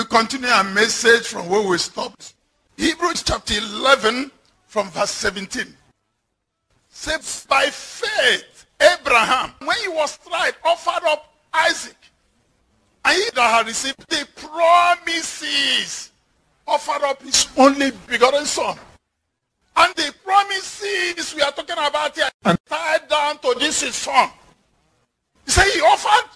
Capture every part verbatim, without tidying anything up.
continue our message from where we stopped. Hebrews chapter eleven from verse seventeen. Says, by faith, Abraham, when he was tried, offered up Isaac. And he that had received the promises, offered up his only begotten son. And the promises we are talking about here, and tied down to this his son. He said he offered,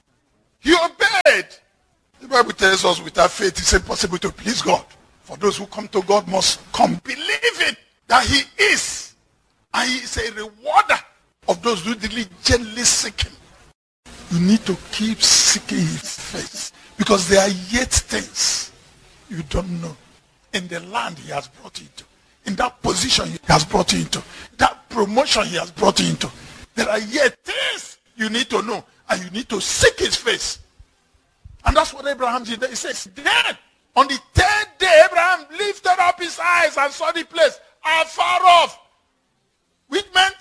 he obeyed. The Bible tells us without faith it's impossible to please God. For those who come to God must come believing that he is. And he is a rewarder of those who diligently seek him. You need to keep seeking his face. Because there are yet things you don't know. In the land he has brought you into. In that position he has brought you into. That promotion he has brought you into. There are yet things you need to know. And you need to seek his face. And that's what Abraham did. He says, then, on the third day, Abraham lifted up his eyes and saw the place afar off. Which meant,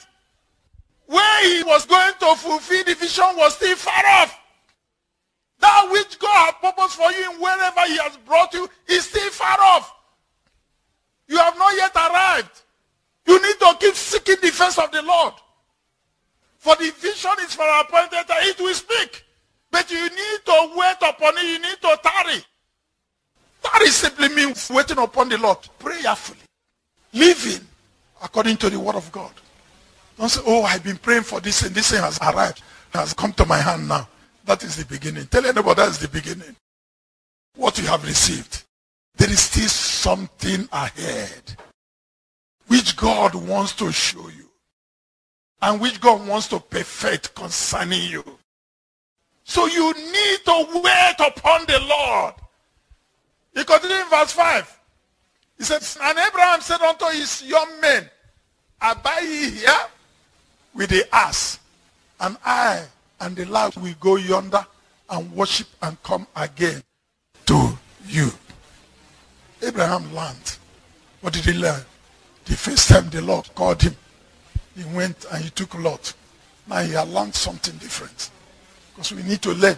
where he was going to fulfill the vision was still far off. That which God had purposed for you and wherever he has brought you is still far off. You have not yet arrived. You need to keep seeking the face of the Lord. For the vision is for an appointed time. It will speak. But you need to wait upon it. You need to tarry. Tarry simply means waiting upon the Lord prayerfully. Living according to the word of God. Don't say, oh, I've been praying for this and this thing has arrived. It has come to my hand now. That is the beginning. Tell anybody that is the beginning. What you have received. There is still something ahead. Which God wants to show you. And which God wants to perfect concerning you. So you need to wait upon the Lord. He continues in verse five. He says, and Abraham said unto his young men, abide ye here with the ass, and I and the lad will go yonder and worship and come again to you. Abraham learned. What did he learn? The first time the Lord called him, he went and he took Lot. Now he had learned something different. Because we need to learn.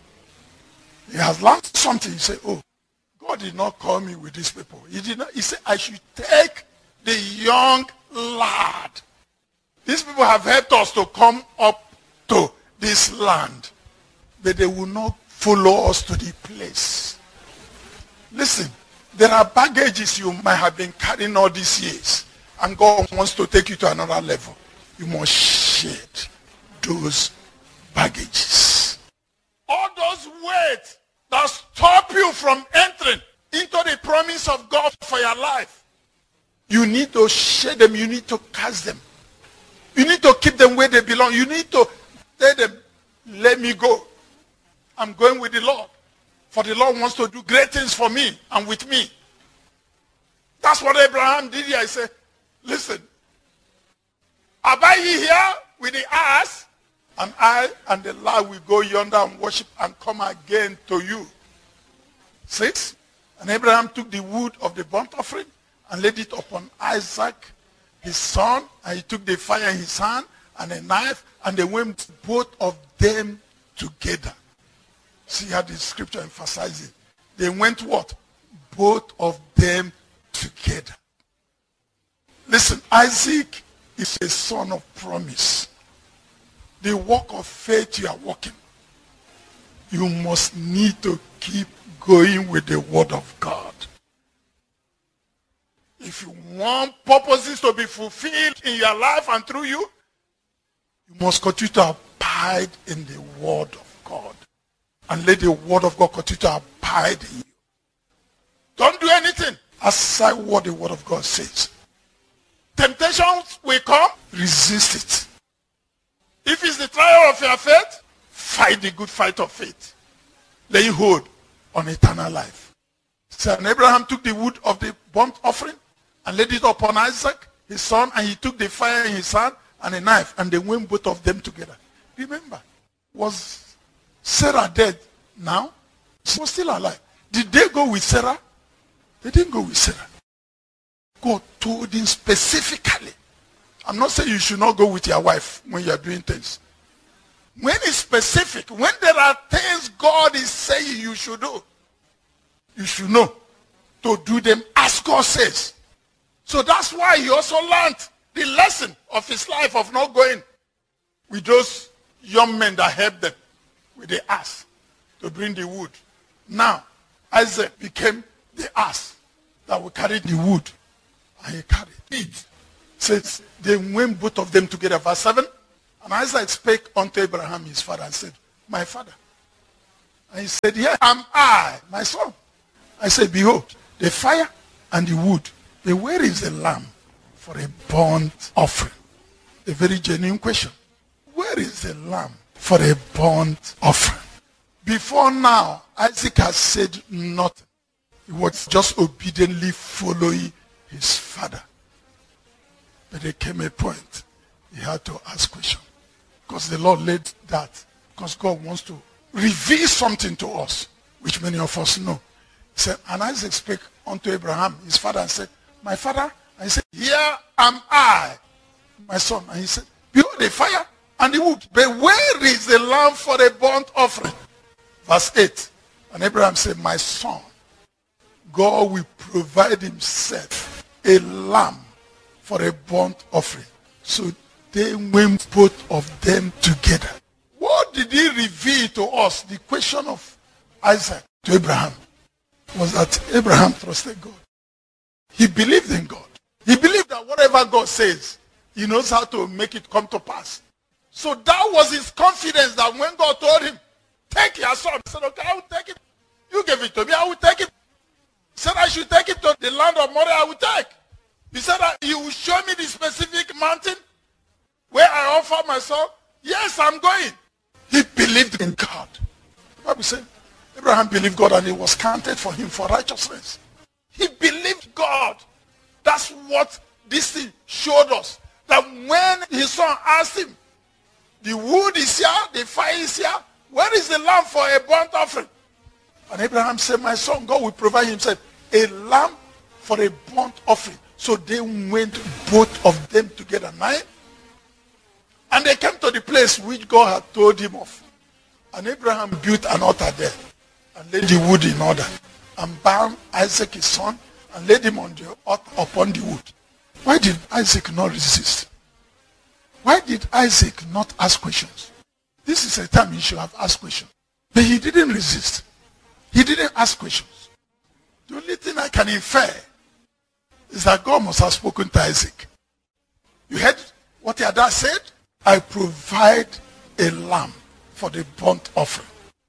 He has learned something. He said, oh, God did not call me with these people. He did not. He said, I should take the young lad. These people have helped us to come up to this land. But they will not follow us to the place. Listen, there are baggages you might have been carrying all these years. And God wants to take you to another level. You must shed those baggages. All those weights that stop you from entering into the promise of God for your life. You need to shed them. You need to cast them. You need to keep them where they belong. You need to tell them, let me go. I'm going with the Lord. For the Lord wants to do great things for me and with me. That's what Abraham did here. I said, listen, abide ye here with the ass, and I and the lad will go yonder and worship and come again to you. Six. And Abraham took the wood of the burnt offering and laid it upon Isaac, his son, and he took the fire in his hand and a knife, and they went both of them together. See how the scripture emphasizes. They went what? Both of them together. Listen, Isaac is a son of promise. The walk of faith you are walking, you must need to keep going with the word of God. If you want purposes to be fulfilled in your life and through you, you must continue to abide in the word of God. And let the word of God continue to abide in you. Don't do anything aside what the word of God says. Temptations will come, resist it. If it's the trial of your faith, fight the good fight of faith. Lay hold on eternal life. So and Abraham took the wood of the burnt offering and laid it upon Isaac, his son, and he took the fire in his hand and a knife, and they went both of them together. Remember, was Sarah dead now? She was still alive. Did they go with Sarah? They didn't go with Sarah. God told him specifically. I'm not saying you should not go with your wife when you are doing things. When it's specific, when there are things God is saying you should do, you should know to do them as God says. So that's why he also learned the lesson of his life of not going with those young men that helped them with the ass to bring the wood. Now, Isaac became the ass that will carry the wood. And he carried it. Says they went both of them together. Verse seven. And Isaac spake unto Abraham his father and said, my father. And he said, here am I, my son. I said, behold, the fire and the wood. But where is the lamb for a burnt offering? A very genuine question. Where is the lamb for a burnt offering? Before now, Isaac has said nothing. He was just obediently following his father. But there came a point he had to ask questions. Because the Lord led that. Because God wants to reveal something to us, which many of us know. He said, and Isaac spake unto Abraham, his father, and said, my father. And he said, here am I, my son. And he said, behold the fire and the wood. But where is the lamb for a burnt offering? Verse eight. And Abraham said, my son, God will provide himself a lamb for a burnt offering. So they went both of them together. What did he reveal to us? The question of Isaac to Abraham was that Abraham trusted God. He believed in God. He believed that whatever God says, he knows how to make it come to pass. So that was his confidence that when God told him, take your son, he said, okay, I will take it. You gave it to me, I will take it. He said, I should take it to the land of Moriah, I will take. He said, you will show me the specific mountain where I offer my son. Yes, I'm going. He believed in God. The Bible said, Abraham believed God and it was counted for him for righteousness. He believed God. That's what this thing showed us. That when his son asked him, the wood is here, the fire is here, where is the lamb for a burnt offering? And Abraham said, my son, God will provide himself a lamb for a burnt offering. So they went both of them together. Nine. And they came to the place which God had told him of. And Abraham built an altar there and laid the wood in order and bound Isaac his son and laid him on the altar upon the wood. Why did Isaac not resist? Why did Isaac not ask questions? This is a time he should have asked questions. But he didn't resist. He didn't ask questions. The only thing I can infer is that God must have spoken to Isaac. You heard what your dad said? I provide a lamb for the burnt offering.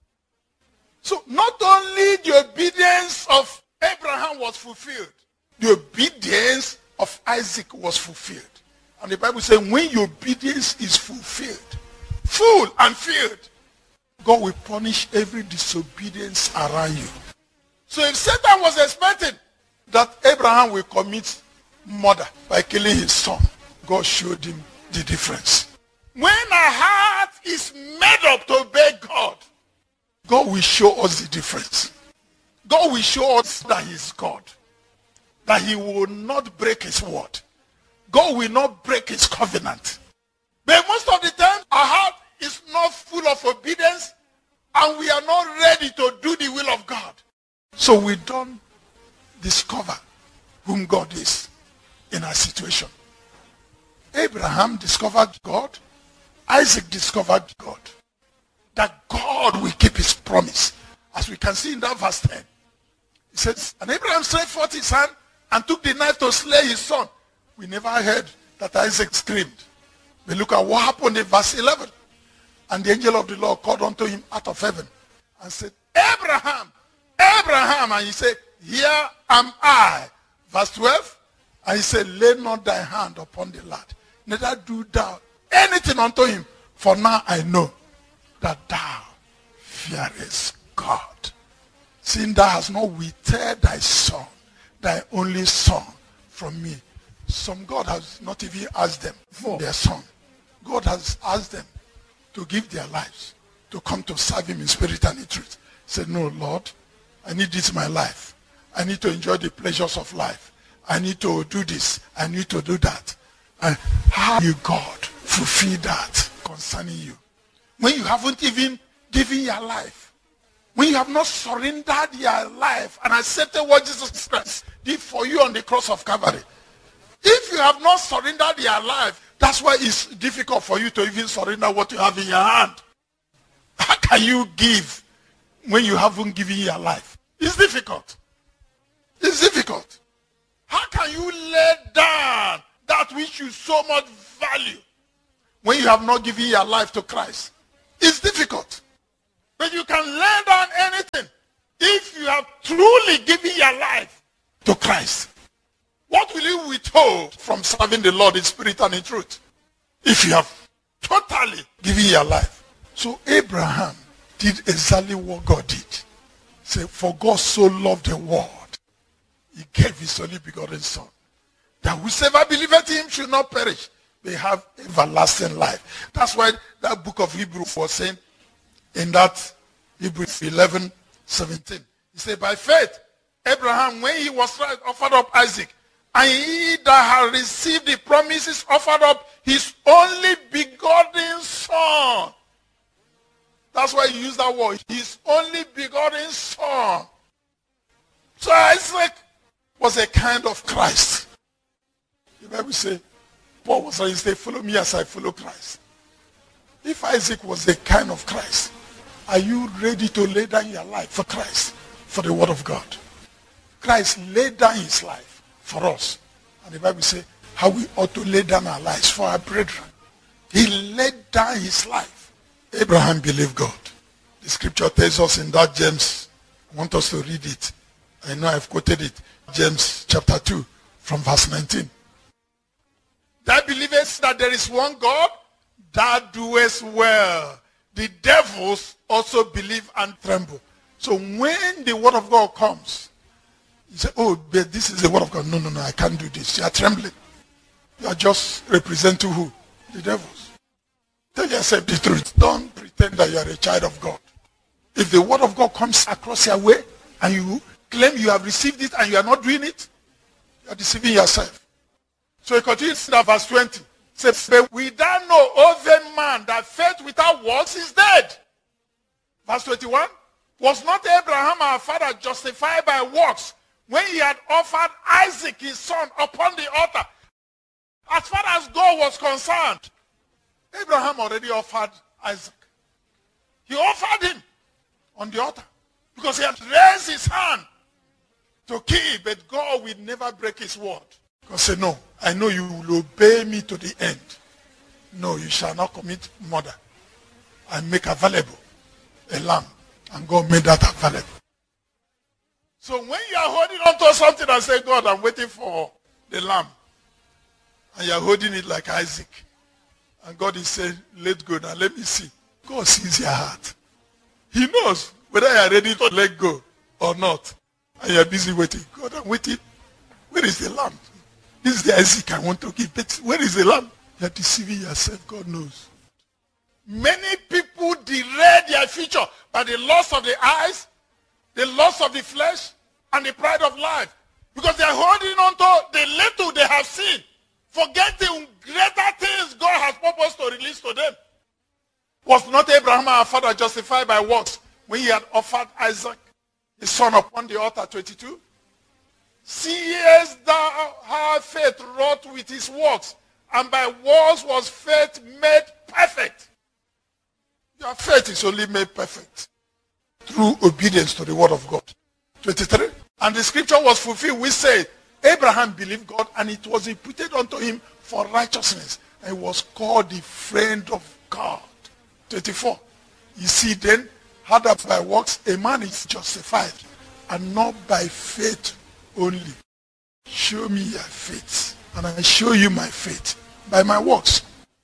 So not only the obedience of Abraham was fulfilled, the obedience of Isaac was fulfilled. And the Bible says when your obedience is fulfilled, full and filled, God will punish every disobedience around you. So if Satan was expecting that Abraham will commit murder by killing his son, God showed him the difference. When our heart is made up to obey God, God will show us the difference. God will show us that he is God. That he will not break his word. God will not break his covenant. But most of the time, our heart is not full of obedience and we are not ready to do the will of God. So we don't discover whom God is in our situation. Abraham discovered God. Isaac discovered God. That God will keep his promise. As we can see in that verse ten. He says, and Abraham stretched forth his hand and took the knife to slay his son. We never heard that Isaac screamed. But look at what happened in verse eleven. And the angel of the Lord called unto him out of heaven and said, Abraham, Abraham. And he said, here am I. Verse twelve. And he said, lay not thy hand upon the lad, neither do thou anything unto him. For now I know that thou fearest God, seeing thou hast not withheld thy son, thy only son, from me. Some God has not even asked them for their son. God has asked them to give their lives, to come to serve him in spirit and in truth. He said, no, Lord, I need this in my life. I need to enjoy the pleasures of life. I need to do this. I need to do that. And how you, God, fulfill that concerning you? When you haven't even given your life when you have not surrendered your life and accepted what Jesus Christ did for you on the cross of Calvary, if you have not surrendered your life, that's why it's difficult for you to even surrender what you have in your hand. How can you give when you haven't given your life? It's difficult. It's difficult. How can you lay down that which you so much value when you have not given your life to Christ? It's difficult. But you can lay down anything if you have truly given your life to Christ. What will you withhold from serving the Lord in spirit and in truth if you have totally given your life? So Abraham did exactly what God did. Say, for God so loved the world, he gave his only begotten son, that whosoever believeth in him should not perish, they have everlasting life. That's why that book of Hebrews was saying in that Hebrews eleven seventeen. He said, by faith, Abraham, when he was tried, offered up Isaac, and he that had received the promises offered up his only begotten son. That's why he used that word, his only begotten son. So Isaac was a kind of Christ. The Bible says, Paul was saying, say, follow me as I follow Christ. If Isaac was a kind of Christ, are you ready to lay down your life for Christ, for the word of God? Christ laid down his life for us. And the Bible says how we ought to lay down our lives for our brethren. He laid down his life. Abraham believed God. The scripture tells us in that James, I want us to read it. I know I've quoted it. James chapter two from verse nineteen. That believest that there is one God, that doest well. The devils also believe and tremble. So when the word of God comes, you say, oh, but this is the word of God. No, no, no, I can't do this. You are trembling. You are just representing who? The devils. Tell yourself the truth. Don't pretend that you are a child of God. If the word of God comes across your way and you claim you have received it and you are not doing it, you are deceiving yourself. So he continues in verse twenty. Says, but we don't know, O vain man, that faith without works is dead. Verse twenty-one. Was not Abraham our father justified by works when he had offered Isaac his son upon the altar? As far as God was concerned, Abraham already offered Isaac. He offered him on the altar because he had raised his hand to kill, but God will never break his word. God said, no, I know you will obey me to the end. No, you shall not commit murder. I make available a lamb. And God made that available. So when you are holding on to something and say, God, I'm waiting for the lamb, and you are holding it like Isaac, and God is saying, let go now, let me see. God sees your heart. He knows whether you are ready to let go or not. And you are busy waiting. God, I'm waiting. Where is the lamb? This is the Isaac I want to give. But where is the lamb? You are deceiving yourself. God knows. Many people derail their future by the lust of the eyes, the lust of the flesh, and the pride of life. Because they are holding on to the little they have seen, forgetting greater things God has purposed to release to them. Was not Abraham our father justified by works when he had offered Isaac, his son, upon the altar? twenty-two. Seest thou how faith wrought with his works, and by works was faith made perfect. Your faith is only made perfect through obedience to the word of God. twenty-three. And the scripture was fulfilled which said, Abraham believed God, and it was imputed unto him for righteousness, and he was called the friend of God. twenty-four. You see then, how that by works a man is justified, and not by faith only. Show me your faith, and I show you my faith by my works.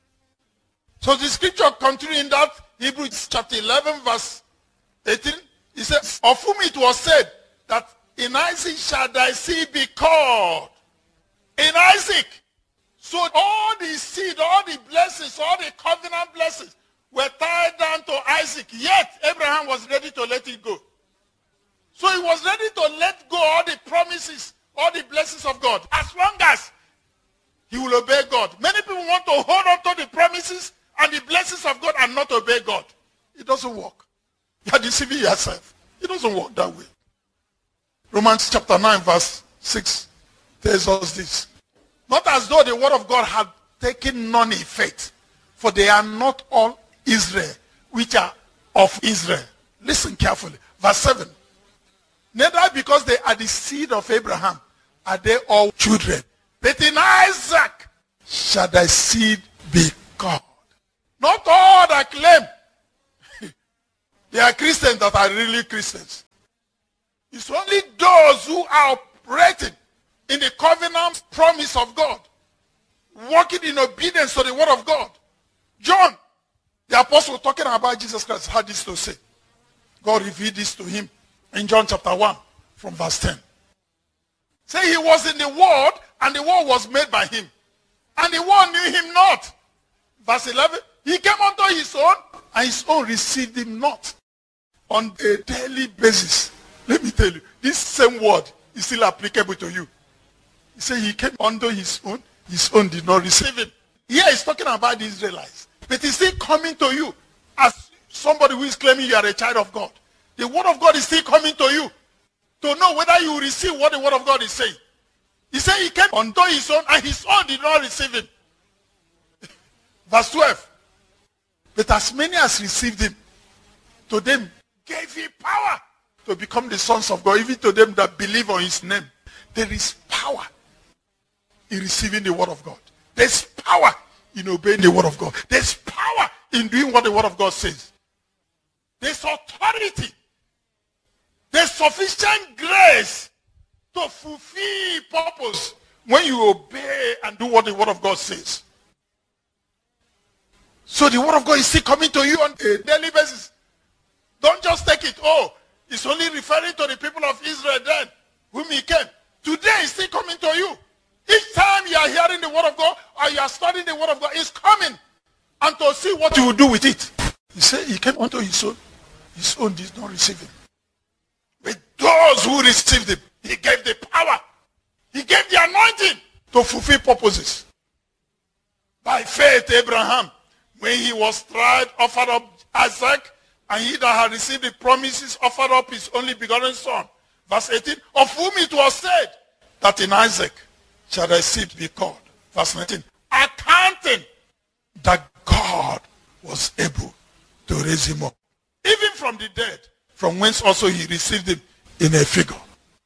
So the scripture continuing in that Hebrews chapter eleven verse eighteen, he says, of whom it was said that in Isaac shall thy seed be called. In Isaac. So all the seed, all the blessings, all the covenant blessings were tied down to Isaac. Yet Abraham was ready to let it go. So he was ready to let go all the promises, all the blessings of God, as long as he will obey God. Many people want to hold on to the promises and the blessings of God and not obey God. It doesn't work. You are deceiving yourself. doesn't work that way. Romans chapter nine verse six tells us this. Not as though the word of God had taken none effect, for they are not all Israel, which are of Israel. Listen carefully. Verse seven. Neither because they are the seed of Abraham are they all children, but in Isaac shall thy seed be called. Not all that claim they are Christians that are really Christians. It's only those who are operating in the covenant promise of God, walking in obedience to the word of God. John, the apostle talking about Jesus Christ, had this to say. God revealed this to him in John chapter one from verse ten. Say he was in the world and the world was made by him. And the world knew him not. Verse eleven, he came unto his own and his own received him not. On a daily basis, let me tell you, this same word is still applicable to you. He said he came unto his own, his own did not receive him. Here he's talking about the Israelites. But he's still coming to you as somebody who is claiming you are a child of God. The word of God is still coming to you to know whether you receive what the word of God is saying. He said he came unto his own and his own did not receive him. Verse twelve. But as many as received him, to them gave he power to become the sons of God, even to them that believe on his name. There is power in receiving the word of God. There's power in obeying the word of God. There's power in doing what the word of God says. There's authority. There's sufficient grace to fulfill purpose when you obey and do what the word of God says. So the word of God is still coming to you on a daily basis. Don't just take it, oh, it's only referring to the people of Israel then, whom he came. Today it's still coming to you. Each time you are hearing the word of God or you are studying the word of God, it's coming. And to see what you will do with it. He said he came unto his own. His own did not receive him. But those who received him, he gave the power. He gave the anointing to fulfill purposes. By faith, Abraham, when he was tried, offered up Isaac, and he that had received the promises offered up his only begotten son. Verse eighteen, of whom it was said that in Isaac shall thy seed be called. Verse nineteen, accounting that God was able to raise him up, even from the dead, from whence also he received him in a figure.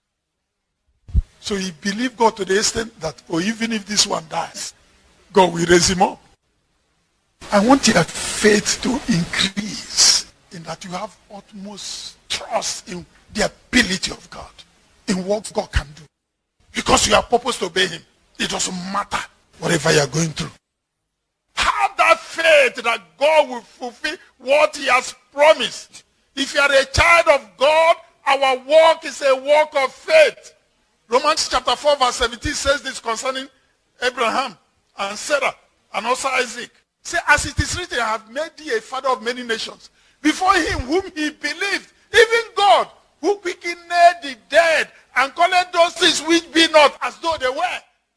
So he believed God to the extent that, oh, even if this one dies, God will raise him up. I want your faith to increase in that you have utmost trust in the ability of God, in what God can do. Because you are purposed to obey him. It doesn't matter whatever you are going through. Have that faith that God will fulfill what he has promised. If you are a child of God, our walk is a walk of faith. Romans chapter four verse seventeen says this concerning Abraham and Sarah and also Isaac. Say, as it is written, I have made thee a father of many nations. Before him whom he believed, even God, who quickened the dead and called those things which be not as though they were.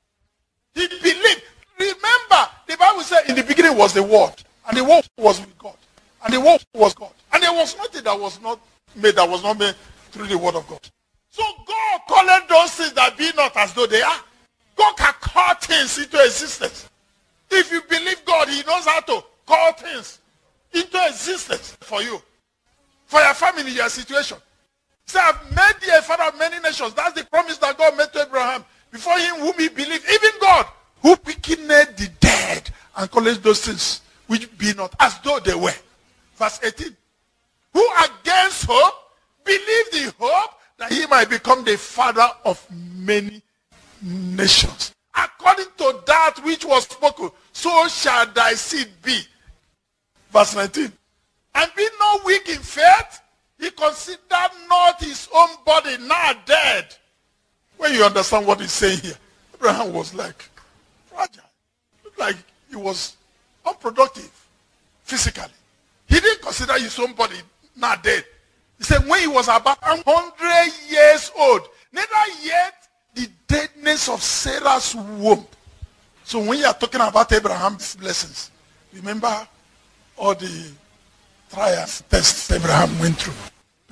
He believed. Remember, the Bible said in the beginning was the Word, and the Word was with God, and the Word was God. And there was nothing that was not made that was not made through the Word of God. So God called those things that be not as though they are. God can call things into existence. If you believe God, he knows how to call things into existence for you, for your family, your situation. Say, I've made thee a father of many nations. That's the promise that God made to Abraham. Before him whom he believed, even God, who quickened the dead and called those things which be not as though they were. Verse eighteen. Who against hope believed the hope that he might become the father of many nations. According to that which was spoken, so shall thy seed be. Verse nineteen. And be not weak in faith, he considered not his own body now dead. When you understand what he's saying here, Abraham was like fragile. Looked like he was unproductive physically. He didn't consider his own body now dead. He said when he was about one hundred years old, neither yet the deadness of Sarah's womb. So when you are talking about Abraham's blessings, remember all the trials, tests Abraham went through.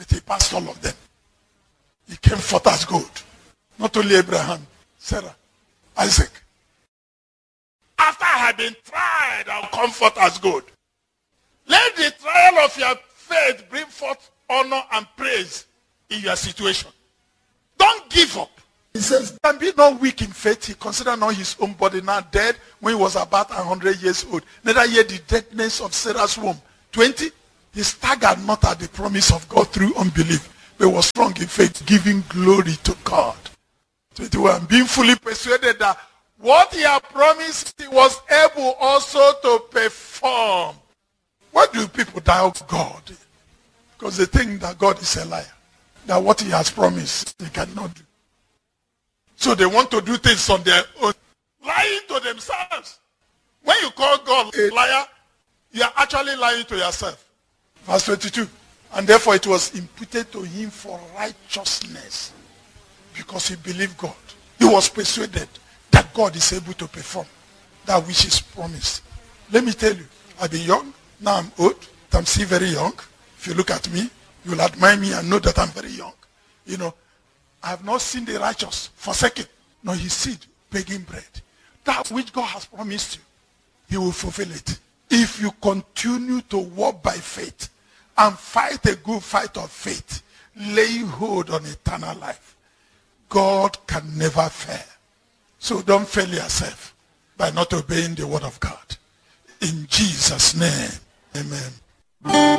But he passed all of them. He came forth as gold. Not only Abraham, Sarah, Isaac. After I had been tried, I'll come forth as gold. Let the trial of your faith bring forth honor and praise in your situation. Don't give up. He says, and be not weak in faith. He considered not his own body now dead when he was about one hundred years old. Neither yet the deadness of Sarah's womb. twenty. He staggered not at the promise of God through unbelief, but was strong in faith, giving glory to God. twenty-one. Being fully persuaded that what he had promised, he was able also to perform. Why do people doubt God? Because they think that God is a liar. That what he has promised, he cannot do. So they want to do things on their own. Lying to themselves. When you call God a liar, you are actually lying to yourself. Verse twenty-two. And therefore it was imputed to him for righteousness. Because he believed God. He was persuaded that God is able to perform that which is promised. Let me tell you, I've been young. Now I'm old. I'm still very young. If you look at me, you'll admire me and know that I'm very young. You know, I have not seen the righteous forsaken, nor his seed begging bread. That which God has promised you, he will fulfill it. If you continue to walk by faith and fight a good fight of faith, laying hold on eternal life, God can never fail. So don't fail yourself by not obeying the word of God. In Jesus' name, amen.